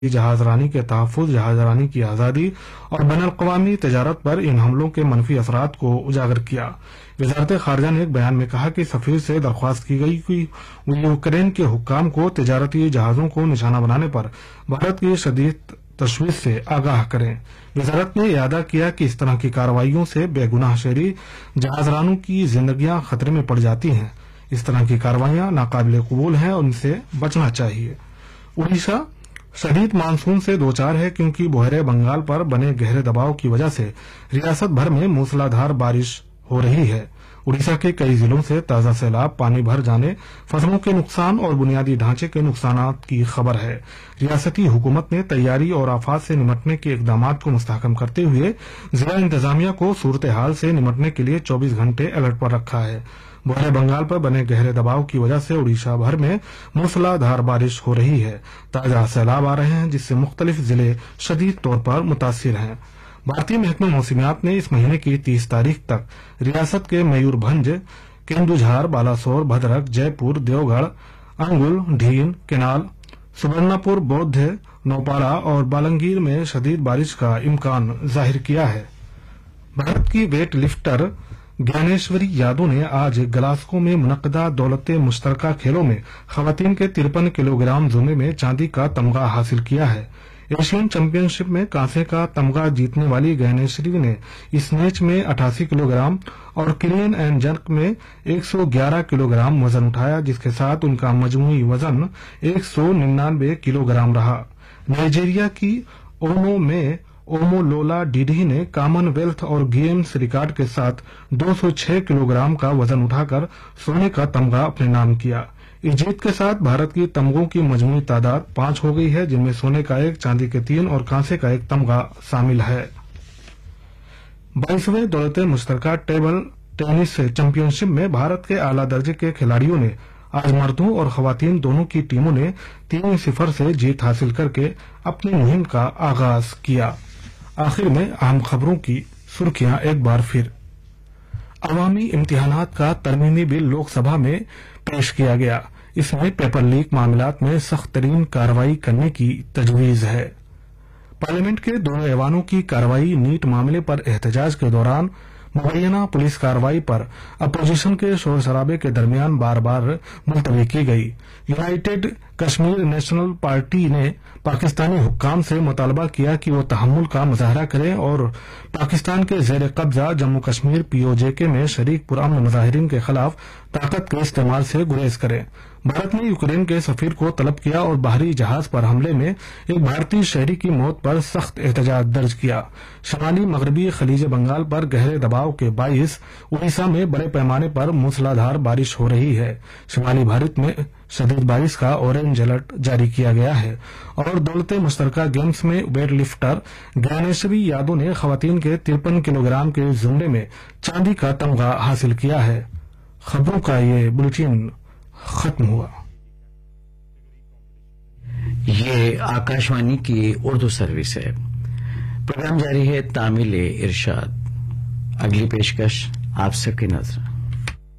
جہاز رانی کے تحفظ، جہاز رانی کی آزادی اور بین الاقوامی تجارت پر ان حملوں کے منفی اثرات کو اجاگر کیا۔ وزارت خارجہ نے ایک بیان میں کہا کہ سفیر سے درخواست کی گئی کہ یوکرین کے حکام کو تجارتی جہازوں کو نشانہ بنانے پر بھارت کی شدید تشویش سے آگاہ کریں۔ وزارت نے اعادہ کیا کہ اس طرح کی کارروائیوں سے بے گناہ شہری جہاز رانوں کی زندگیاں خطرے میں پڑ جاتی ہیں۔ اس طرح کی کارروائیاں ناقابل قبول ہیں اور ان سے بچنا چاہیے۔ اڑیسہ شدید مانسون سے دوچار ہے کیونکہ بحیرہ بنگال پر بنے گہرے دباؤ کی وجہ سے ریاست بھر میں موسلادھار بارش ہو رہی ہے۔ اڑیسہ کے کئی ضلعوں سے تازہ سیلاب، پانی بھر جانے، فصلوں کے نقصان اور بنیادی ڈھانچے کے نقصانات کی خبر ہے۔ ریاستی حکومت نے تیاری اور آفات سے نمٹنے کے اقدامات کو مستحکم کرتے ہوئے ضلع انتظامیہ کو صورتحال سے نمٹنے کے لیے 24 گھنٹے الرٹ پر رکھا ہے۔ بحیرہ بنگال پر بنے گہرے دباؤ کی وجہ سے اڑیسہ بھر میں موسلادھار بارش ہو رہی ہے۔ تازہ سیلاب آ رہے ہیں جس سے مختلف ضلع شدید طور پر متاثر ہیں۔ بھارتی محکمہ موسمیات نے اس مہینے کی 30 تاریخ تک ریاست کے میور بھنج، کیندوجھار، بالاسور، بھدرک، جے پور، دیوگڑھ، انگل، ڈھین، کینال، سبرنا پور، بودھ، نوپارا اور بالنگیر میں شدید بارش کا امکان ظاہر کیا ہے۔ بھارت کی ویٹ لفٹر گیانیشوری یادو نے آج گلاسکو میں منعقدہ دولت مشترکہ کھیلوں میں خواتین کے 53 کلو گرام زمرے میں چاندی کا تمغہ حاصل کیا ہے۔ ایشین چیمپئن شپ میں کانسے کا تمغہ جیتنے والی گیانیشوری نے اس میچ میں 88 کلو گرام اور کلین اینڈ جرک میں 111 کلو گرام وزن اٹھایا، جس کے ساتھ ان کا مجموعی وزن 199 کلو گرام رہا۔ نائجیریا کی اومو میں اومو لولا ڈیڈی نے کامن ویلتھ اور گیمز ریکارڈ کے ساتھ 206 کلو گرام کا وزن اٹھا کر سونے کا تمغہ اپنے نام کیا۔ اس جیت کے ساتھ بھارت کی تمغوں کی مجموعی تعداد 5 ہو گئی ہے، جن میں سونے کا 1، چاندی کے 3 اور کانسے کا 1 تمغہ شامل ہے۔ 22ویں دولت مشترکہ ٹیبل ٹینس چیمپئن شپ میں بھارت کے اعلیٰ درجے کے کھلاڑیوں نے آج مردوں اور خواتین دونوں کی ٹیموں نے 3-0 سے جیت حاصل کر کے اپنی مہم کا آغاز کیا۔ آخر میں اہم خبروں کی سرخیاں ایک بار پھر۔ عوامی امتحانات کا ترمیمی بل لوک سبھا میں پیش کیا گیا۔ اس میں پیپر لیک معاملات میں سخت ترین کارروائی کرنے کی تجویز ہے۔ پارلیمنٹ کے دونوں ایوانوں کی کارروائی نیٹ معاملے پر احتجاج کے دوران مبینہ پولیس کارروائی پر اپوزیشن کے شور شرابے کے درمیان بار بار ملتوی کی گئی۔ یونائیٹڈ کشمیر نیشنل پارٹی نے پاکستانی حکام سے مطالبہ کیا کہ وہ تحمل کا مظاہرہ کریں اور پاکستان کے زیر قبضہ جموں کشمیر POJK میں شریک پرامن مظاہرین کے خلاف طاقت کے استعمال سے گریز کریں۔ بھارت نے یوکرین کے سفیر کو طلب کیا اور باہری جہاز پر حملے میں ایک بھارتی شہری کی موت پر سخت احتجاج درج کیا۔ شمالی مغربی خلیج بنگال پر گہرے دباؤ کے باعث اڑیسہ میں بڑے پیمانے پر موسلادھار بارش ہو رہی ہے۔ شمالی بھارت میں شدید بارش کا اورنج الرٹ جاری کیا گیا ہے۔ اور دولت مشترکہ گیمز میں ویٹ لفٹر گیانیشوری یادو نے خواتین کے 53 کلو گرام کے زمرے میں چاندی کا تمغہ حاصل کیا ہے۔ خبروں کا یہ بلٹن ختم ہوا۔ یہ آکاشوانی کی اردو سروس ہے۔ پروگرام جاری ہے تامل ارشاد۔ اگلی پیشکش آپ سب کی نظر۔